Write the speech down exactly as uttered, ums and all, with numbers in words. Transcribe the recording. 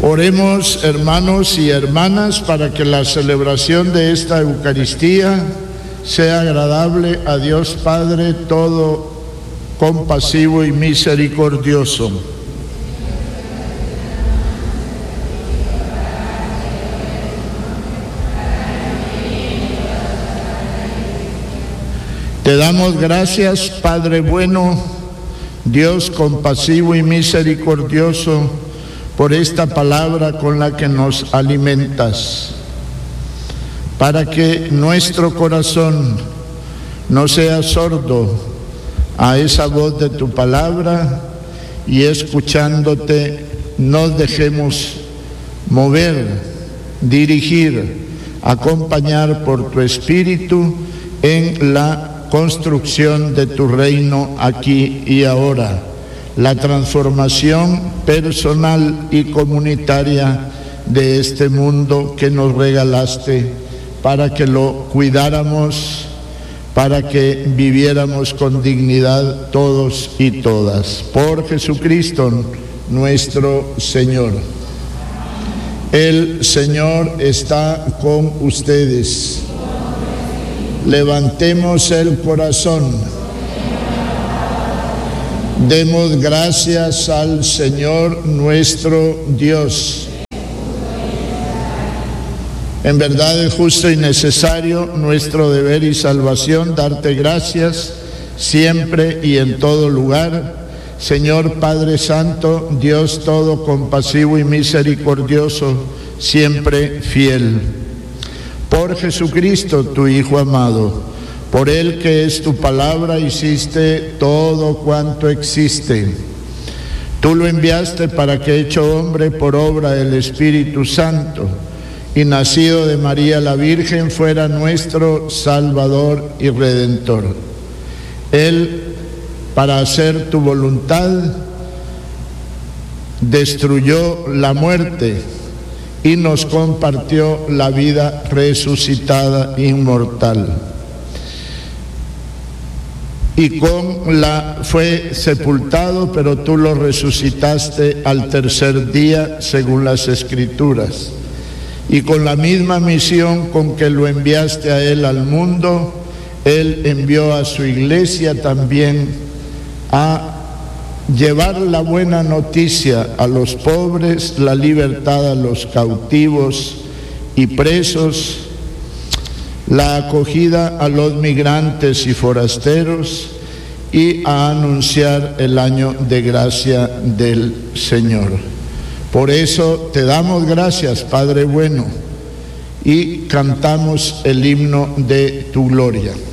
Oremos, hermanos y hermanas, para que la celebración de esta Eucaristía sea agradable a Dios Padre todo compasivo y misericordioso. Te damos gracias, Padre bueno, Dios compasivo y misericordioso, por esta palabra con la que nos alimentas, para que nuestro corazón no sea sordo a esa voz de tu palabra y escuchándote nos dejemos mover, dirigir, acompañar por tu Espíritu en la construcción de tu reino aquí y ahora, la transformación personal y comunitaria de este mundo que nos regalaste para que lo cuidáramos, para que viviéramos con dignidad todos y todas. Por Jesucristo nuestro Señor. El Señor está con ustedes. Levantemos el corazón. Demos gracias al Señor nuestro Dios. En verdad es justo y necesario, nuestro deber y salvación, darte gracias siempre y en todo lugar, Señor Padre Santo, Dios todo compasivo y misericordioso, siempre fiel. Por Jesucristo, tu Hijo amado, por Él que es tu palabra, hiciste todo cuanto existe. Tú lo enviaste para que, hecho hombre por obra del Espíritu Santo y nacido de María la Virgen, fuera nuestro Salvador y Redentor. Él, para hacer tu voluntad, destruyó la muerte y nos compartió la vida resucitada inmortal. Y con la fue sepultado, pero tú lo resucitaste al tercer día, según las Escrituras. Y con la misma misión con que lo enviaste a él al mundo, él envió a su iglesia también a llevar la buena noticia a los pobres, la libertad a los cautivos y presos, la acogida a los migrantes y forasteros y a anunciar el año de gracia del Señor. Por eso te damos gracias, Padre bueno, y cantamos el himno de tu gloria.